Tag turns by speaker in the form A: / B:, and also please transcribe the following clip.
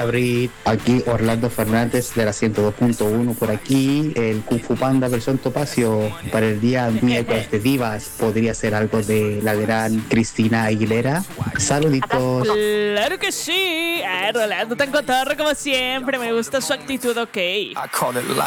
A: Brit. Aquí Orlando Fernández de la 102.1 por aquí. El Kung Fu Panda versión Topacio para el día miércoles de Divas podría ser algo de la gran Cristina Aguilera. Saluditos.
B: Claro que sí. Rolando tan cotorro como siempre. Me gusta su actitud, ok.